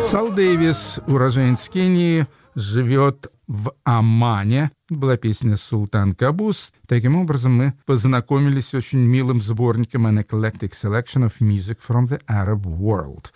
Сал Дэвис, уроженец Кении, живет в Омане. Была песня «Султан Кабус». Таким образом, мы познакомились с очень милым сборником «An Eclectic Selection of Music from the Arab World».